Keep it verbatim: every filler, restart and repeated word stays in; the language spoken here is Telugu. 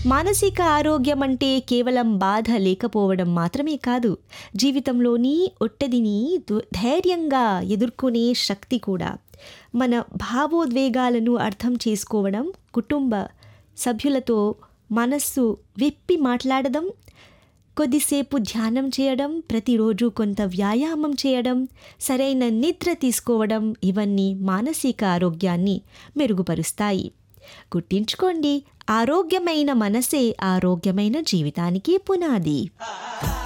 మానసిక ఆరోగ్యం అంటే కేవలం బాధ లేకపోవడం మాత్రమే కాదు, జీవితంలోని ఒత్తిడిని దు- ధైర్యంగా ఎదుర్కొనే శక్తి కూడా. మన భావోద్వేగాలను అర్థం చేసుకోవడం, కుటుంబ సభ్యులతో మనస్సు విప్పి మాట్లాడడం, కొద్దిసేపు ధ్యానం చేయడం, ప్రతిరోజు కొంత వ్యాయామం చేయడం, సరైన నిద్ర తీసుకోవడం, ఇవన్నీ మానసిక ఆరోగ్యాన్ని మెరుగుపరుస్తాయి. గుర్తుంచుకోండి, ఆరోగ్యమైన మనసే ఆరోగ్యమైన జీవితానికి పునాది.